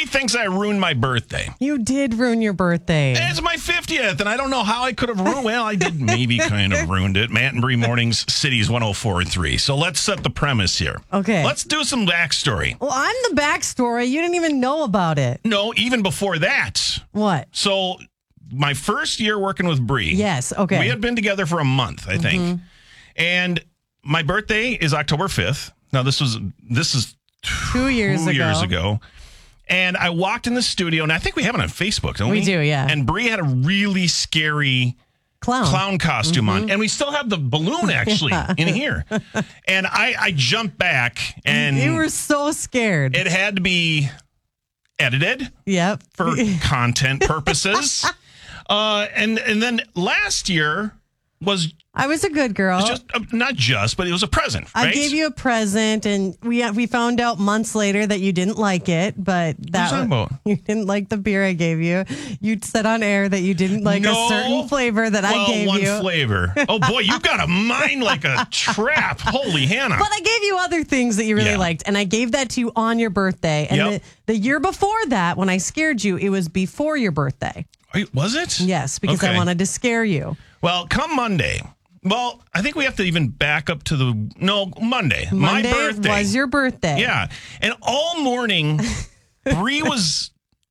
thinks I ruined my birthday. You did ruin your birthday. It's my 50th, and I don't know how I could have ruined. Well, I did maybe kind of ruined it. Matt and Bree Mornings, Cities 104.3. So let's set the premise here. Okay. Let's do some backstory. Well, I'm the backstory. You didn't even know about it. No, even before that. What? So my first year working with Bree. Yes, okay. We had been together for a month, I think. Mm-hmm. And my birthday is October 5th. Now, this is 2 years ago. And I walked in the studio, and I think we have it on Facebook, don't we? We do, yeah. And Bree had a really scary clown costume on. And we still have the balloon, actually, in here. And I jumped back, and you were so scared. It had to be edited for content purposes. And then last year I was a good girl. But it was a present, right? I gave you a present, and we found out months later that you didn't like it, but you didn't like the beer I gave you. You said on air that you didn't like a certain flavor that I gave you. One flavor. Oh, boy, you got a mind like a trap. Holy Hannah. But I gave you other things that you really liked, and I gave that to you on your birthday. And the year before that, when I scared you, it was before your birthday. Was it? Yes, because I wanted to scare you. Well, come Monday. Well, I think we have to even back up to Monday. My birthday was your birthday. Yeah. And all morning, Bree was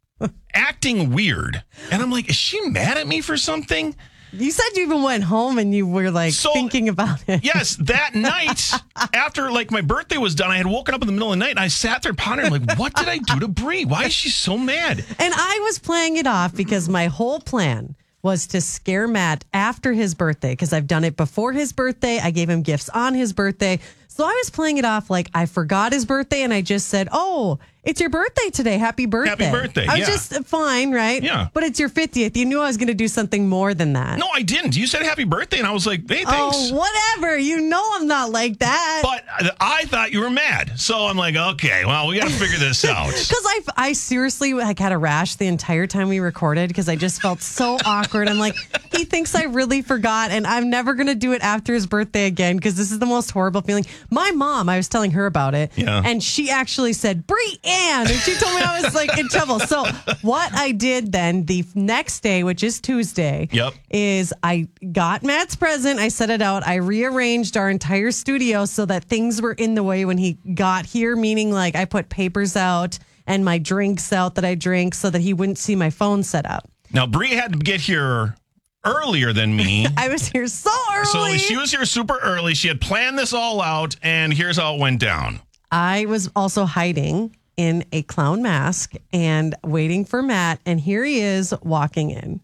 acting weird. And I'm like, is she mad at me for something? You said you even went home and you were thinking about it. Yes, that night, after my birthday was done, I had woken up in the middle of the night and I sat there pondering, what did I do to Bree? Why is she so mad? And I was playing it off because my whole plan was to scare Matt after his birthday, because I've done it before his birthday. I gave him gifts on his birthday. So I was playing it off like I forgot his birthday and I just said, oh, it's your birthday today. Happy birthday. Happy birthday. I was just fine, right? Yeah. But it's your 50th. You knew I was going to do something more than that. No, I didn't. You said happy birthday and I was like, hey, thanks. Oh, whatever. You know I'm not like that. But I thought you were mad. So I'm like, okay, well, we got to figure this out. Because I seriously had a rash the entire time we recorded because I just felt so awkward. I'm like, he thinks I really forgot and I'm never going to do it after his birthday again because this is the most horrible feeling. My mom, I was telling her about it, and she actually said, Bree-Ann, and she told me I was in trouble. So what I did then the next day, which is Tuesday, is I got Matt's present. I set it out. I rearranged our entire studio so that things were in the way when he got here, meaning I put papers out and my drinks out that I drink so that he wouldn't see my phone set up. Now, Bree had to get here earlier than me. I was here so early. So she was here super early. She had planned this all out, and here's how it went down. I was also hiding in a clown mask and waiting for Matt, and here he is walking in.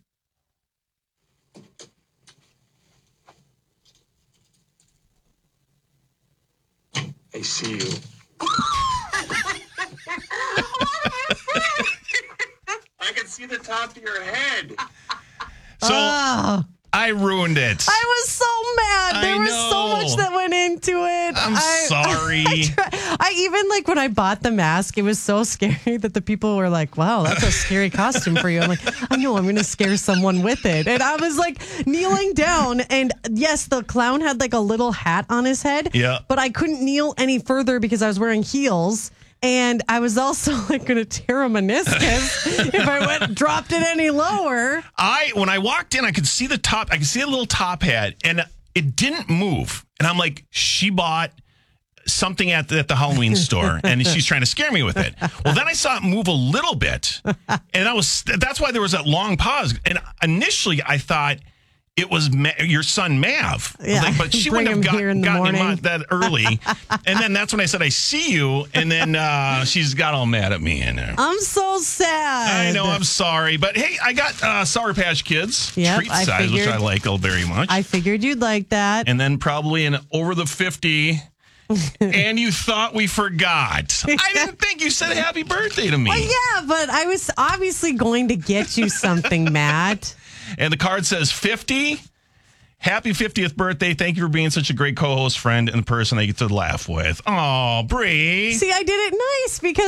I see you. I can see the top of your head. So I ruined it. I was so mad. There was so much that went into it. I'm sorry. I even when I bought the mask, it was so scary that the people were like, wow, that's a scary costume for you. I'm like, I know I'm going to scare someone with it. And I was kneeling down. And yes, the clown had a little hat on his head. Yeah. But I couldn't kneel any further because I was wearing heels. And I was also going to tear a meniscus if I dropped it any lower. When I walked in, I could see the top. I could see a little top hat, and it didn't move. And I'm like, she bought something at the Halloween store, and she's trying to scare me with it. Well, then I saw it move a little bit, and that's why there was that long pause. And initially, I thought it was your son Mav. Yeah, but she wouldn't have gotten him that early. And then that's when I said, I see you. And then she's got all mad at me in there. I'm so sad. I know, I'm sorry. But hey, I got Sour Patch Kids treat size, which I like very much. I figured you'd like that. And then probably an over the 50. And you thought we forgot. I didn't think you said happy birthday to me. Well, yeah, but I was obviously going to get you something, Matt. And the card says 50. Happy 50th birthday. Thank you for being such a great co-host, friend, and the person I get to laugh with. Oh, Bree. See, I did it nice because